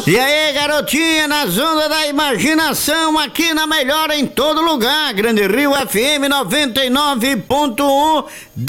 E aí, garotinha, nas ondas da imaginação, aqui na melhor em todo lugar, Grande Rio FM 99.1,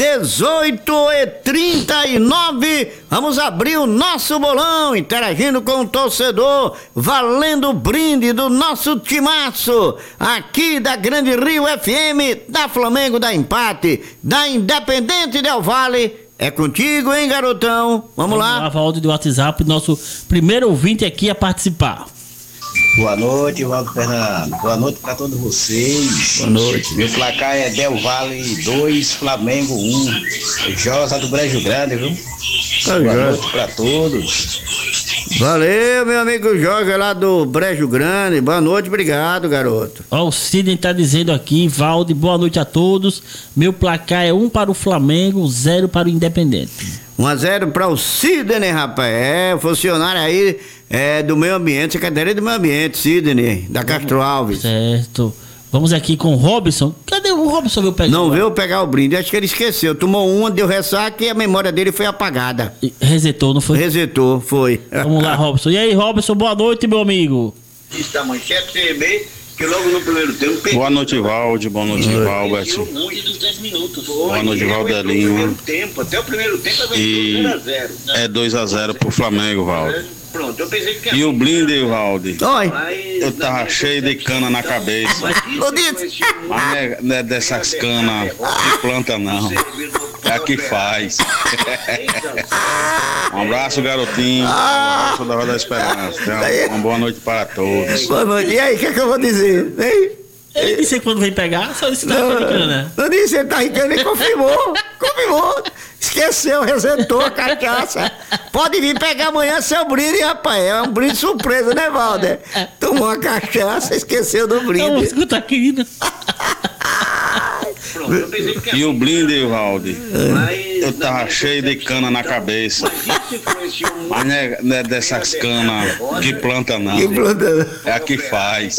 18h39. Vamos abrir o nosso bolão, interagindo com o torcedor, valendo o brinde do nosso timaço, aqui da Grande Rio FM, da Flamengo, da Empate, da Independente Del Valle. É contigo, hein, garotão? Vamos lá. Valdo do WhatsApp, nosso primeiro ouvinte aqui a participar. Boa noite, Valdo Fernando. Boa noite pra todos vocês. Boa noite. Meu placar é Del Valle 2, Flamengo 1. Josa do Brejo Grande, viu? Boa noite pra todos. Valeu, meu amigo Jorge lá do Brejo Grande. Boa noite, obrigado, garoto. Ó, o Sidney tá dizendo aqui, Valdo, boa noite a todos. Meu placar é 1 para o Flamengo, 0 para o Independente. 1-0 para o Sidney, rapaz. É, funcionário aí do meio ambiente, Secretaria do Meio Ambiente, Sidney, da Castro Alves. Certo. Vamos aqui com o Robson. Cadê o Robson? Veio pegar? Não veio pegar o brinde, acho que ele esqueceu. Tomou uma, deu ressaca e a memória dele foi apagada. Resetou, não foi? Resetou, foi. Vamos lá, Robson. E aí, Robson, boa noite, meu amigo. Isso da manchete CB, que logo no primeiro tempo... Boa noite, Valde. Boa noite, Valbert. Boa noite, Valdelinho. Até o primeiro tempo E 2-0. é 2-0 pro Flamengo, Valde. Pronto, eu pensei que... E o blinde, Valde? Oi. Eu tava cheio de cana na cabeça. Mas não é dessas canas que planta, não. É a que faz. Um abraço, garotinho. Um abraço da Roda da Esperança. Uma boa noite para todos. Boa noite. E aí, o que é que eu vou dizer? Hein? Ele disse que quando vem pegar, só disse que tá ricando, né? Não disse, ele tá ricando e confirmou. Esqueceu, resetou a cachaça. Pode vir pegar amanhã seu brinde, rapaz. É um brinde surpresa, né, Valder? Tomou a cachaça, esqueceu do brinde. Não, escuta, querido. E o blinde, Valde? Eu tava cheio de cana na cabeça. Mas não é dessas canas que planta, não. É a que faz.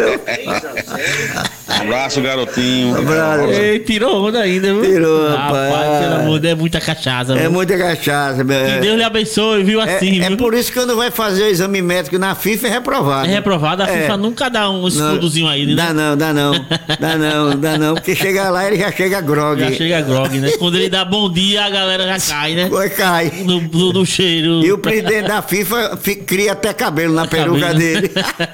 Um abraço, garotinho. Ei, tirou onda ainda, viu? Tirou, rapaz. Pelo amor de Deus, é muita cachaça. É viu? muita cachaça, meu. Que Deus lhe abençoe, viu? Assim, É viu? por isso que quando vai fazer o exame médico na FIFA é reprovado. É reprovado, a FIFA nunca dá um escudozinho aí, né? Dá não, porque chega lá ele já chega grog. Já chega grog, né? Quando ele dá bom dia, a galera já cai, né? Cai. No cheiro. E o presidente da FIFA cria até cabelo na peruca dele.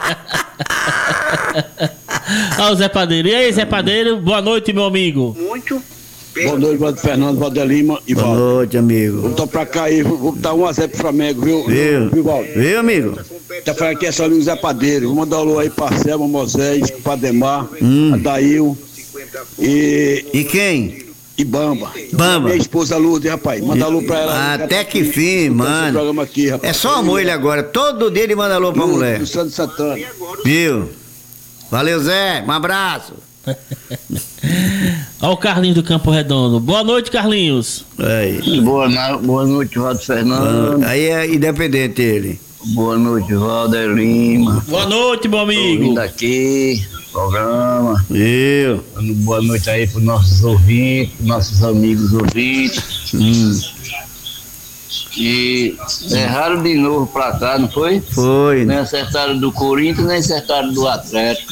Olha o Zé Padeiro. E aí, Zé Padeiro, boa noite, meu amigo. Muito. Boa noite, Valdo Fernando, Valdir Lima e Valdo. Boa noite, amigo. Vamos tô pra cá aí, vou botar 1-0 pro Flamengo, viu? Viu, Valdo? Viu, amigo? Tá falando aqui é só o Zé Padeiro. Vou mandar um alô aí pra Selma, Moisés, Pademar, Adail E quem? e Bamba. Bamba. Minha esposa Lourdes, rapaz. Manda alô pra ela. Até que fim, mano. Programa aqui, rapaz. É só amor ele agora. Todo dia ele manda alô pra mulher. Do Santo Santana. Viu? Valeu, Zé. Um abraço. Olha o Carlinhos do Campo Redondo. Boa noite, Carlinhos. Aí. Boa noite, Valdo Fernando. Aí é independente ele. Boa noite, Valder Lima. Boa noite, meu amigo. Ouvindo aqui, programa. Viu? Dando boa noite aí para nossos ouvintes, nossos amigos ouvintes. E erraram de novo pra cá, não foi? Foi. Nem acertaram do Corinthians, nem acertaram do Atlético.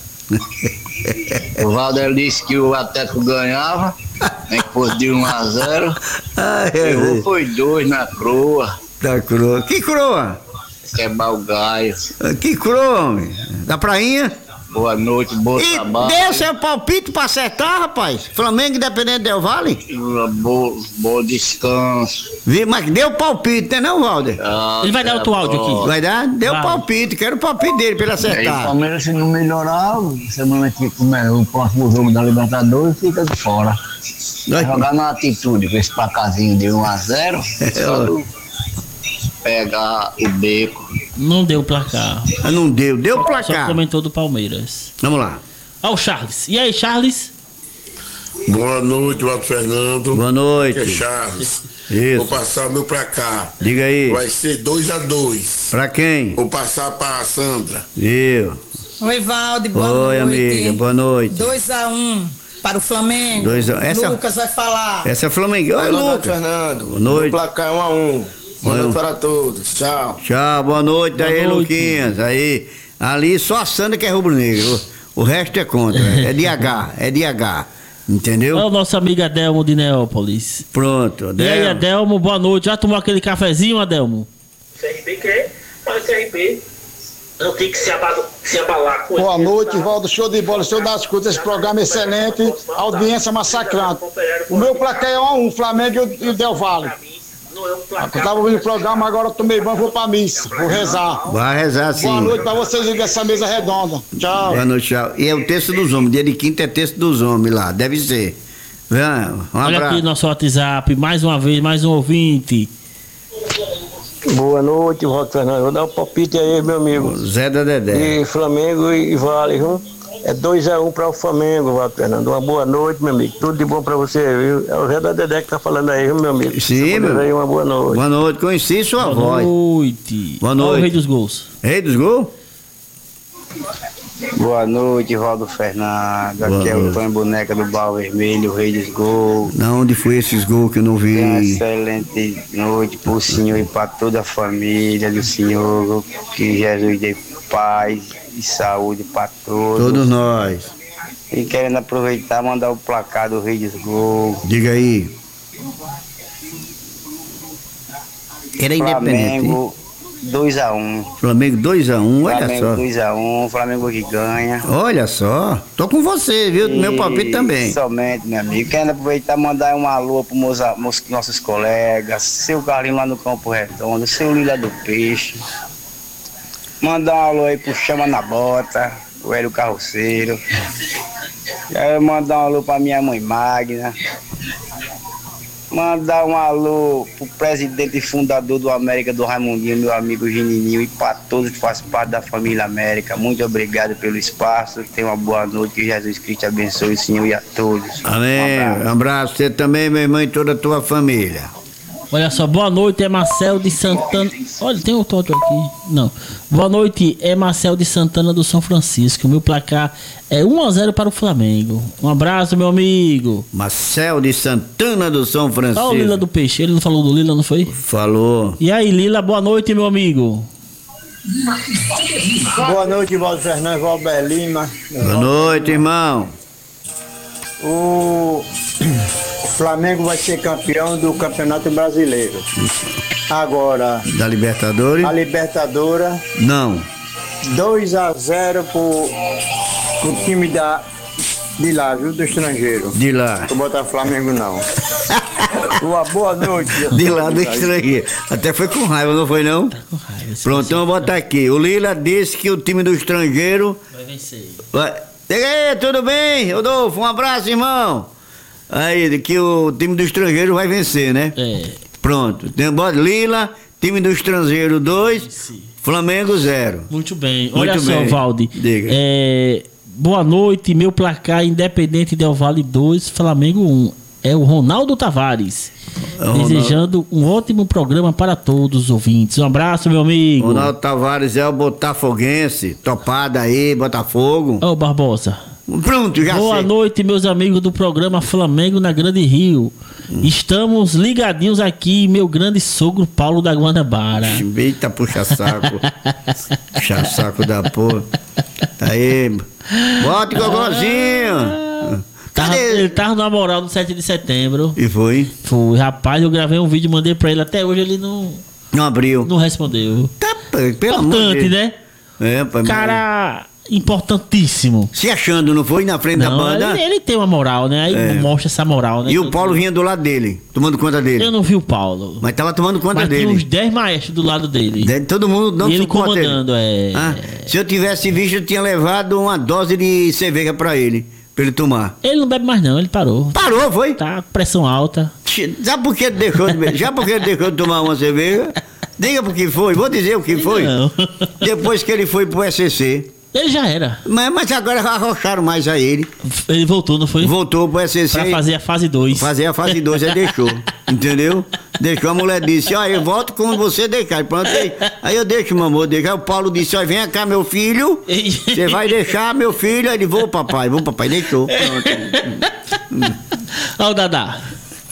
O Valder disse que o Atlético ganhava, nem que fosse de 1-0. Errou, foi 2 na croa. Da croa. Que croa? Quebrar o gaio. Que croa, homem? Da prainha? Boa noite, bom E trabalho. deu seu palpite pra acertar, rapaz? Flamengo Independente Del Valle? Bom descanso. Mas deu palpite, né não, Valder? Ele vai dar outro áudio aqui. Vai dar? Deu Vai. palpite, quero o palpite dele pra ele Aí o acertar. Palmeiras, se não melhorar, semana que começa o próximo jogo da Libertadores, fica de fora. Vai jogar na atitude, com esse placazinho de 1-0, só pegar o beco. Não deu placar. Não deu Só placar. comentou do Palmeiras. Vamos lá. Olha o Charles. E aí, Charles? Boa noite, Valdo Fernando. Boa noite. Aqui é Charles. Vou Isso. passar o meu pra cá. Diga aí. Vai ser 2-2. Pra quem? Vou passar pra Sandra. Viu? Oi, Valde, boa Oi, noite. amiga, boa noite. 2-1 para o Flamengo. 2-1. Essa- Lucas vai falar. Essa é Flamengo. Oi, Boa noite, Lucas. Fernando. Boa noite. O placar é 1-1. Boa noite para todos. Tchau. Tchau, boa noite Boa aí, noite. Luquinhas. Aí, ali só a Sandra que é rubro-negro. O resto é contra. É de H, é de H. Entendeu? É o nosso amigo Adelmo de Neópolis. Pronto, E aí, Adelmo, boa noite. Já tomou aquele cafezinho, Adelmo? CRB quer? Mas CRB não tem que se abalar com Boa noite, Valdo. Show de bola. Senhor das Escutas, esse programa é excelente. Audiência massacrante. O meu placar é 1-1, Flamengo e o Del Valle. Eu tava ouvindo o programa, agora eu tomei banho, vou pra missa. Vou rezar. Vai rezar sim. Boa noite pra vocês aí dessa mesa redonda. Tchau. Boa noite, tchau. E é o texto dos homens. Dia de quinta é texto dos homens lá. Deve ser. Um Olha abraço. aqui nosso WhatsApp, mais uma vez, mais um ouvinte. Boa noite, Valdo Fernando. Vou dar um palpite aí, meu amigo. Zé da Dedé. E Flamengo e Vale, viu? É 2-1 para o Flamengo, Valdo Fernando. Uma boa noite, meu amigo. Tudo de bom para você, viu? É o Zé da Dedé que tá falando aí, viu, meu amigo? Sim, meu. Aí, uma boa noite. Boa noite. Conheci sua voz. Boa noite. Boa Olha noite. o Rei dos Gols. Rei dos gols? Boa noite, Valdo Fernando. Aqui é o Tonho Boneca do Barro Vermelho, o Rei dos Gols. Na onde foi esses gols que eu não Uma vi? excelente noite pro senhor e para toda a família do senhor. Que Jesus dê paz e saúde para todos. Todos nós. E querendo aproveitar, mandar o placar do Rei dos Gols. Diga aí. Era independente. Flamengo 2-1. Flamengo 2-1, olha Flamengo só. 2-1, Flamengo que ganha. Olha só. Tô com você, viu? Meu palpite também. Somente, meu amigo. Quero aproveitar e mandar um alô para nossos colegas, seu Carlinho lá no Campo Redondo, seu Lila do Peixe. Mandar um alô aí pro Chama na Bota, o Hélio Carroceiro. Quero mandar um alô pra minha mãe Magna. Mandar um alô pro presidente e fundador do América, do Raimundinho, meu amigo Genininho, e para todos que fazem parte da família América. Muito obrigado pelo espaço. Tenha uma boa noite. Que Jesus Cristo abençoe o Senhor e a todos. Amém. Um abraço. Você também, meu irmão, e toda a tua família. Olha só, boa noite, é Marcel de Santana. Olha, tem outro aqui. Não. Boa noite, é Marcel de Santana do São Francisco. Meu placar é 1-0 para o Flamengo. Um abraço, meu amigo. Marcel de Santana do São Francisco. Olha o Lila do Peixe. Ele não falou do Lila, não foi? Falou. E aí, Lila, boa noite, meu amigo. Boa noite, Valdo Fernando, Valber Lima. Boa noite, irmão. O Flamengo vai ser campeão do Campeonato Brasileiro. Agora, Da Libertadores? a Libertadora, Não. 2-0 pro time de lá, viu? Do estrangeiro. De lá. Não botar Flamengo, não. Uma boa noite. De lá do estrangeiro. Até foi com raiva, não foi não? Pronto, então eu vou botar aqui. O Lila disse que o time do estrangeiro Vai vencer. vai... E aí, tudo bem, Rodolfo? Um abraço, irmão. Aí, que o time do estrangeiro vai vencer, né? É. Pronto. Bota Lila, time do estrangeiro 2, Flamengo 0. Muito bem. Muito Olha só, bem. Valde. Diga. Boa noite, meu placar Independente Del Valle 2, Flamengo 1. É o Ronaldo Tavares. Ronaldo. Desejando um ótimo programa para todos os ouvintes. Um abraço, meu amigo. Ronaldo Tavares é o botafoguense, topada aí, Botafogo. Ô, Barbosa. Pronto, já Boa sei. noite, meus amigos do programa Flamengo na Grande Rio. Estamos ligadinhos aqui, meu grande sogro Paulo da Guanabara. Eita, puxa saco. Puxa saco da porra. Tá aí. Bota o gogozinho. Ele tava na moral do 7 de setembro. E foi? Foi, rapaz, eu gravei um vídeo, mandei pra ele. Até hoje ele não abriu. Não respondeu. Tá, pelo amor de Importante, Deus. né? É, pai, Cara importantíssimo. se achando, não foi? Na frente da Não, banda. ele tem uma moral, né? Aí É. mostra essa moral, né? E o Paulo vinha do lado dele, tomando conta dele. Eu não vi o Paulo. Mas tava tomando conta Mas dele. tinha uns 10 maestros do lado dele. Todo mundo dando E ele suporte a ele. comandando, Ah, se eu tivesse visto, eu tinha levado uma dose de cerveja pra ele tomar. Ele não bebe mais não, ele parou. Parou, foi? Tá com pressão alta. Sabe por que ele deixou de beber? Já porque ele deixou de tomar uma cerveja? Diga por que foi, vou dizer o que foi. Não. Depois que ele foi pro SCC. Ele já era. Mas agora arrocharam mais a ele. Ele voltou, não foi? Voltou pro SCC. Pra fazer a fase 2. Fazer a fase 2, aí deixou. Entendeu? Deixou, a mulher disse, ó, eu volto quando você deixar. Pronto, aí eu deixo, meu amor, deixar. O Paulo disse, ó, vem cá, meu filho. Você vai deixar, meu filho? Aí ele, vou, papai, deixou. Pronto. Olha o Dadá.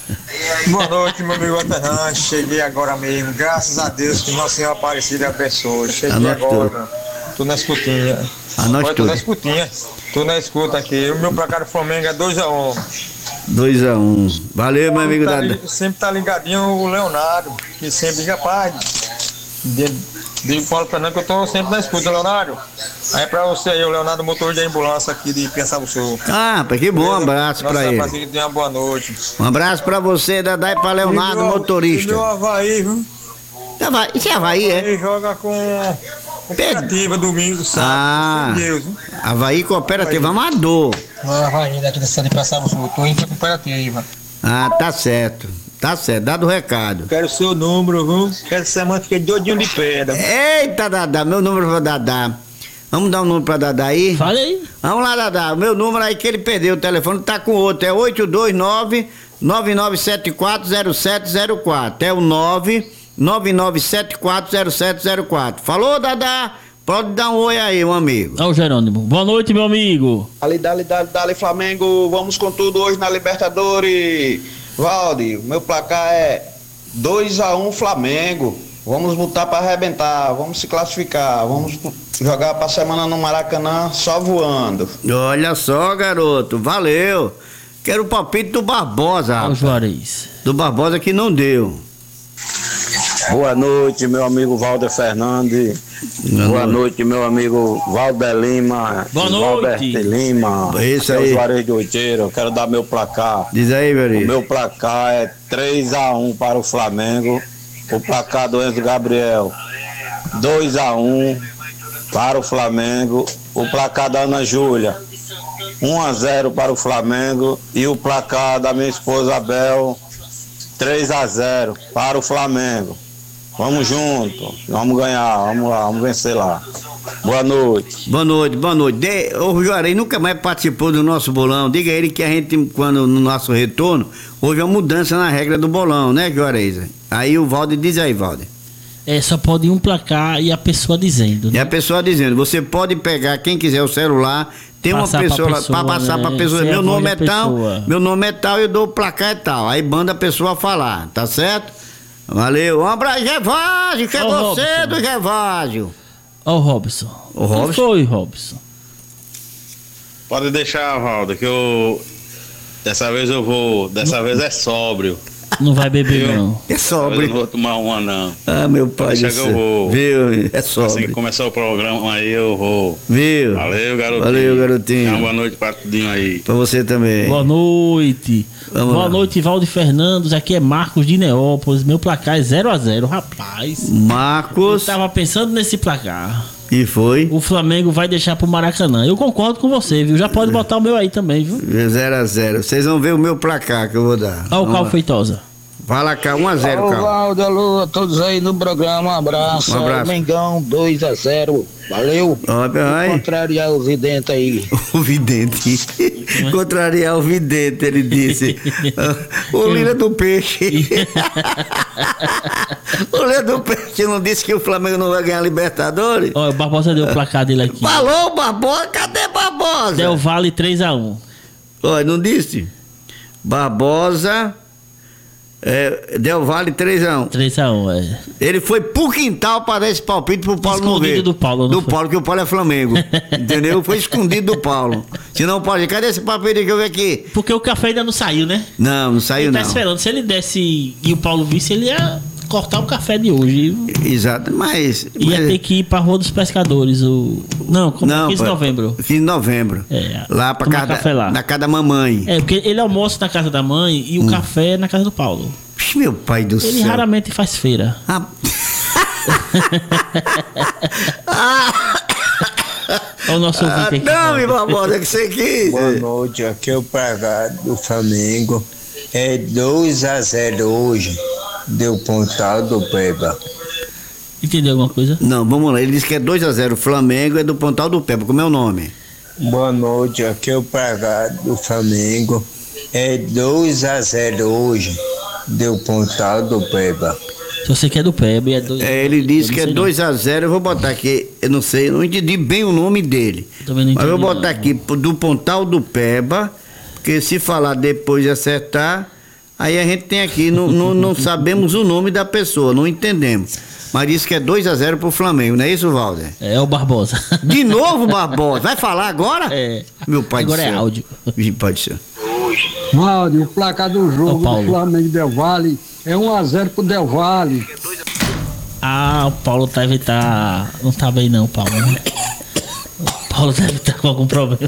Boa noite, meu amigo Fernando. Cheguei agora mesmo. Graças a Deus que Nossa Senhora Aparecida abençoe. Cheguei agora. Tô na escutinha. Tô na escutinha. Tô na escuta aqui. O meu placar do Flamengo é 2-1. 2-1. Valeu, meu amigo Dadá. Sempre tá ligadinho o Leonardo, que sempre diz, rapaz, digo Paulo Fernando que eu tô sempre na escuta, Leonardo. Aí pra você aí, o Leonardo, motorista da ambulância aqui de Piaçaba do Sul. Ah, que bom, um abraço pra ele. Que tenha uma boa noite. Um abraço pra você, Dadá, e pra Leonardo, motorista. E meu Havaí, viu? Isso é Havaí, é? Ele joga com Cooperativa domingo, sábado. Deus, Havaí Cooperativa Amador. Havaí, daqui da cidade de Piaçaba do Sul, tô indo pra Cooperativa. Ah, tá certo, dado o recado. Quero o seu número, viu? Quero semana fiquei doidinho de pedra. Eita, Dadá, meu número pra Dadá. Vamos dar um número pra Dadá aí? Fala aí. Vamos lá, Dadá, o meu número aí que ele perdeu, o telefone tá com outro, é 829-9974-0704, é o 99974-0704. Falou, Dadá? Pode dar um oi aí, um amigo. Ó, o Jerônimo. Boa noite, meu amigo. Dale, Flamengo. Vamos com tudo hoje na Libertadores. Valde, meu placar é 2-1 Flamengo. Vamos lutar para arrebentar. Vamos se classificar. Vamos jogar pra semana no Maracanã só voando. Olha só, garoto. Valeu. Quero o palpite do Barbosa. Ó, o Juarez. Do Barbosa que não deu. Boa noite, meu amigo Valder Fernandes. Boa noite, meu amigo Valder Lima. Boa noite. Valber Lima. Isso aí. Juarez de Oiteiro. Eu quero dar meu placar. Diz aí, Veri. O meu placar é 3-1 para o Flamengo. O placar do Enzo Gabriel, 2-1 para o Flamengo. O placar da Ana Júlia, 1-0 para o Flamengo. E o placar da minha esposa Abel, 3-0 para o Flamengo. Vamos junto, vamos ganhar, vamos lá, vamos vencer lá. Boa noite. Boa noite. O Juarez nunca mais participou do nosso bolão. Diga a ele que a gente, quando no nosso retorno, houve uma mudança na regra do bolão, né, Juarez? Aí o Valde diz aí, Valde. Só pode ir um placar e a pessoa dizendo, né? E a pessoa dizendo, você pode pegar, quem quiser o celular, tem passar uma pessoa lá, pra passar pra pessoa, meu nome é tal, eu dou o placar é tal. Aí manda a pessoa falar, tá certo? Valeu, um abraço, Gervásio, que é você do Gervásio. Ó o Robson. O Robson? Quem foi, Robson? Pode deixar, Valdo, que eu... Dessa vez vez é sóbrio. Não vai beber, não. É sóbrio. Eu não vou tomar uma, não. Ah, meu pai do céu. Chega, eu vou. Viu? É sóbrio. Assim que começar o programa aí, eu vou. Viu? Valeu, garotinho. Valeu, garotinho. Uma boa noite pra tudinho aí. Pra você também. Boa noite. Boa noite, Valde Fernandes. Aqui é Marcos de Neópolis. Meu placar é 0-0, rapaz. Marcos. Eu tava pensando nesse placar. E foi? O Flamengo vai deixar pro Maracanã. Eu concordo com você, viu? Já pode botar o meu aí também, viu? 0-0. Vocês vão ver o meu placar que eu vou dar. Olha o Cal Feitosa. Fala cá, 1-0, Cal. Cal. Valdo, alô, a todos aí no programa, um abraço. Um abraço. Mengão 2-0. Valeu. Vai. Contrariar o vidente aí. O vidente. Contrariar o vidente, ele disse. O Lira do Peixe. O Lira do Peixe não disse que o Flamengo não vai ganhar a Libertadores? Olha, o Barbosa deu o placar dele aqui. Falou, Barbosa? Cadê Barbosa? Del Valle 3-1. Olha, não disse? Barbosa... Del Valle 3-1. 3-1, Ele foi pro quintal para dar esse palpite pro Paulo não ver. Do Paulo, do Paulo, que o Paulo é Flamengo. Entendeu? Foi escondido do Paulo. Senão, Paulo, cadê esse palpite que eu vi aqui? Porque o café ainda não saiu, né? Não saiu, ele não. Tá esperando. Se ele desse e o Paulo visse, ele ia cortar o café de hoje. Exato, mas... Ia ter que ir pra Rua dos Pescadores. 15 de novembro. 15 de novembro. Lá pra casa, café lá. Na casa da mamãe. Porque ele almoça na casa da mãe e o café é na casa do Paulo. Meu pai do céu. Ele raramente faz feira. Olha o nosso ouvinte aqui. Não, meu Barbosa, que você quis. Boa noite, aqui é o placar do Flamengo. É 2-0 hoje. Deu Pontal do Peba. Entendeu alguma coisa? Não, vamos lá. Ele disse que é 2-0. O Flamengo é do Pontal do Peba. Como é o nome? Boa noite, aqui é o placar do Flamengo. É 2-0 hoje. Deu Pontal do Peba. Se você quer do Peba, é 2-0. Ele disse que é 2-0. Eu vou botar aqui. Eu não sei, eu não entendi bem o nome dele. Também não entendi. Mas eu vou botar aqui do Pontal do Peba. Porque se falar depois de acertar, Aí a gente tem aqui, não sabemos o nome da pessoa, não entendemos. Mas disse que é 2-0 pro Flamengo, não é isso, Valder? É o Barbosa. De novo, Barbosa? Vai falar agora? É. Meu pai do céu. Agora é áudio. Meu pai do céu. Valdir, o placar do jogo do Flamengo e Del Valle é 1-0 pro Del Valle. Ah, o Paulo deve estar... Não tá bem não, Paulo. O Paulo deve estar com algum problema.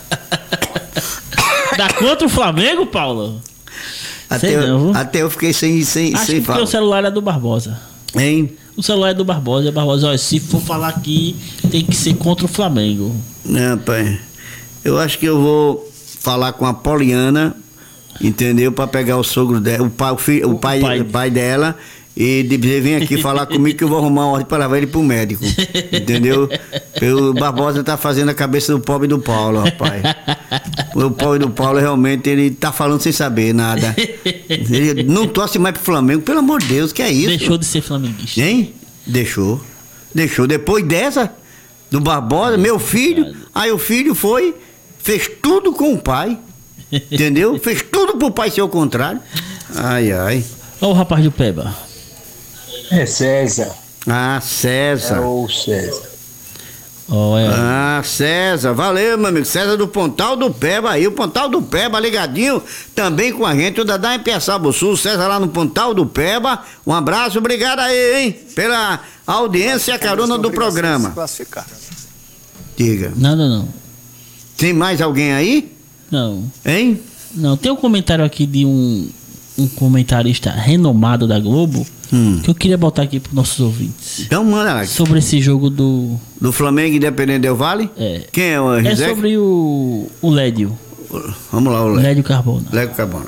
Dá contra o Flamengo, Paulo? Até eu fiquei sem Acho que porque o celular é do Barbosa. Hein? O celular é do Barbosa. E Barbosa, olha, se for falar aqui, tem que ser contra o Flamengo. Não, pai. Eu acho que eu vou falar com a Poliana, entendeu? Pra pegar o sogro dela, o pai dela, e dizer, vem aqui falar comigo que eu vou arrumar uma ordem para levar ele pro médico. Entendeu? O Barbosa tá fazendo a cabeça do pobre do Paulo, rapaz. O pobre do Paulo realmente, ele tá falando sem saber nada. Ele não torce mais pro Flamengo, pelo amor de Deus, que é isso? Deixou de ser flamenguista. Hein? Deixou. Depois dessa, do Barbosa, meu filho, aí o filho fez tudo com o pai. Entendeu? Fez tudo pro pai ser o contrário. Ai. Olha o rapaz do Peba. É César. Ah, César. É o César. Ah, César, valeu, meu amigo. César do Pontal do Peba aí, o Pontal do Peba ligadinho também com a gente, o Dadá em Piaçabuçu, César lá no Pontal do Peba. Um abraço, obrigado aí, hein, pela audiência e a carona do programa. Diga. Nada não. Tem mais alguém aí? Não. Hein? Não, tem um comentário aqui de um comentarista renomado da Globo que eu queria botar aqui para nossos ouvintes. Então manda lá. Sobre esse jogo do Flamengo Independente Del Valle? É. Quem é o É sobre o Lédio. Vamos lá, o Lédio Carbona. Lédio Carbona.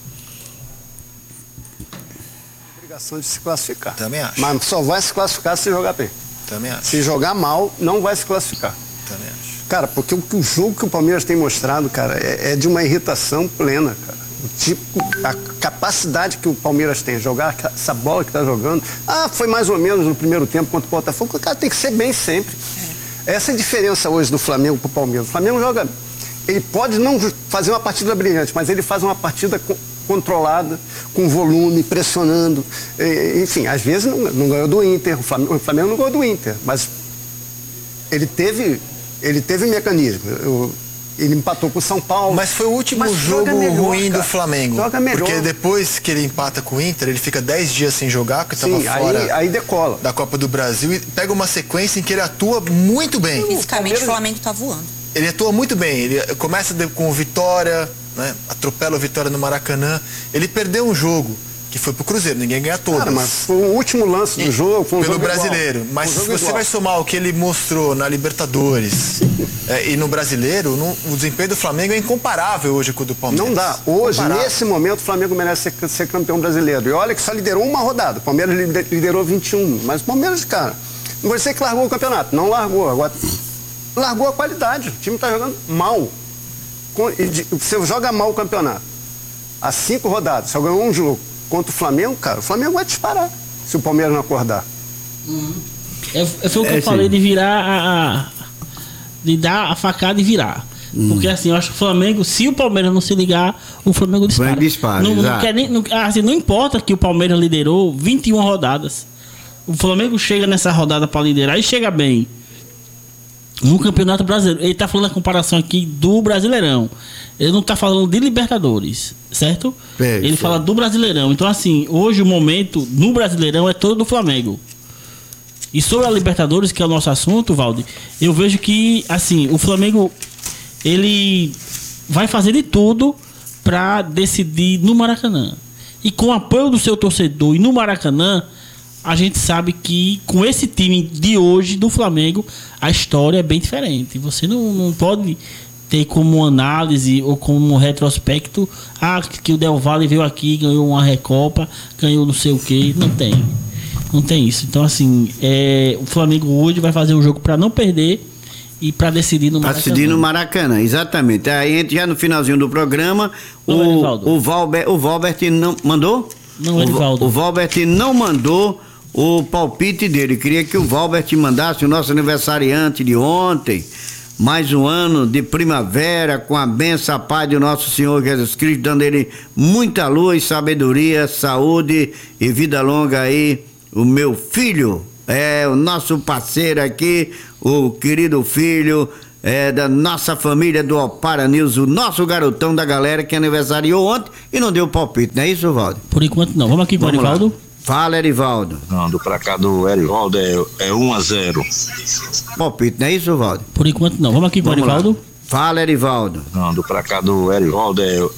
Obrigação de se classificar. Também acho. Mas só vai se classificar se jogar bem. Também acho. Se jogar mal, não vai se classificar. Também acho. Cara, porque o jogo que o Palmeiras tem mostrado, cara, é de uma irritação plena, cara. A capacidade que o Palmeiras tem, jogar essa bola que tá jogando. Foi mais ou menos no primeiro tempo contra o Botafogo. O cara tem que ser bem sempre. Essa é a diferença hoje do Flamengo pro Palmeiras. O Flamengo joga. Ele pode não fazer uma partida brilhante, mas ele faz uma partida controlada, com volume, pressionando. Enfim, às vezes não ganhou do Inter. O Flamengo não ganhou do Inter, mas ele teve mecanismo. Ele empatou com o São Paulo. Mas foi o último jogo ruim do Flamengo. Joga melhor. Porque depois que ele empata com o Inter, ele fica 10 dias sem jogar, porque estava fora aí decola. Da Copa do Brasil, e pega uma sequência em que ele atua muito bem. Fisicamente o Flamengo está voando. Ele atua muito bem. Ele começa com o Vitória, né? Atropela o Vitória no Maracanã. Ele perdeu um jogo que foi pro Cruzeiro, ninguém ganha todas. Cara, mas foi o último lance do jogo. Foi um pelo jogo brasileiro. Igual. Mas se você vai somar o que ele mostrou na Libertadores e no brasileiro, o desempenho do Flamengo é incomparável hoje com o do Palmeiras. Não dá. Hoje, nesse momento, o Flamengo merece ser campeão brasileiro. E olha que só liderou uma rodada. O Palmeiras liderou 21. Mas o Palmeiras, cara, não vou dizer que largou o campeonato. Não largou. Agora, largou a qualidade. O time tá jogando mal. Você joga mal o campeonato. Há 5 rodadas, só ganhou um jogo. Contra o Flamengo, cara, o Flamengo vai disparar se o Palmeiras não acordar. Foi o que eu falei de virar de dar a facada e virar. Porque assim, eu acho que o Flamengo, se o Palmeiras não se ligar, o Flamengo dispara. Não importa que o Palmeiras liderou 21 rodadas. O Flamengo chega nessa rodada para liderar e chega bem. No Campeonato Brasileiro. Ele tá falando a comparação aqui do Brasileirão. Ele não tá falando de Libertadores, certo? Ele fala do Brasileirão. Então, assim, hoje o momento no Brasileirão é todo do Flamengo. E sobre a Libertadores, que é o nosso assunto, Valdir, eu vejo que, assim, o Flamengo, ele vai fazer de tudo pra decidir no Maracanã. E com o apoio do seu torcedor e no Maracanã, a gente sabe que com esse time de hoje do Flamengo, a história é bem diferente. Você não pode ter como análise ou como retrospecto que o Del Valle veio aqui, ganhou uma Recopa, ganhou não sei o que. Não tem isso. Então, assim, o Flamengo hoje vai fazer o jogo para não perder e para decidir no Maracanã. Para decidir no Maracanã, exatamente. Aí a gente já no finalzinho do programa, o Valbert não mandou? Não, Edivaldo. O Valbert não mandou o palpite dele. Queria que o Valbert mandasse o nosso aniversariante de ontem, mais um ano de primavera, com a bênção, a paz do nosso Senhor Jesus Cristo, dando ele muita luz, sabedoria, saúde e vida longa aí. O meu filho, o nosso parceiro aqui, o querido filho da nossa família do Opara News, o nosso garotão da galera que aniversariou ontem e não deu palpite, não é isso, Valdo? Por enquanto não. Vamos aqui com o Erivaldo. Fala, Erivaldo. Não, do placar do Erivaldo é 1-0. Palpite, não é isso, Valdo? Por enquanto não. Vamos aqui com o Erivaldo. Fala, Erivaldo. Não, do placar do Erivaldo